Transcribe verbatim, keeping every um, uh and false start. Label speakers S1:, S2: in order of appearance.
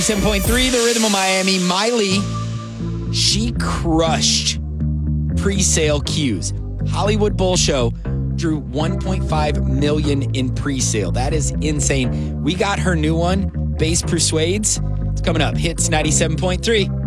S1: seven point three, The Rhythm of Miami. Miley, she crushed pre-sale queues. Hollywood Bowl Show drew one point five million in pre-sale. That is insane. We got her new one, Bass Persuades. It's coming up. Hits ninety-seven point three.